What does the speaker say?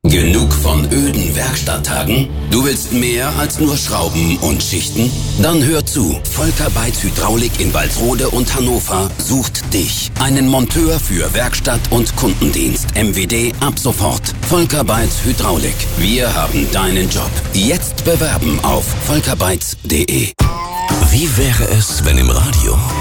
Genug von öden Werkstatttagen? Du willst mehr als nur Schrauben und Schichten? Dann hör zu. Volker Beitz Hydraulik in Walsrode und Hannover sucht dich. Einen Monteur für Werkstatt und Kundendienst. MWD ab sofort. Volker Beitz Hydraulik. Wir haben deinen Job. Jetzt bewerben auf volkerbeitz.de. Wie wäre es, wenn im Radio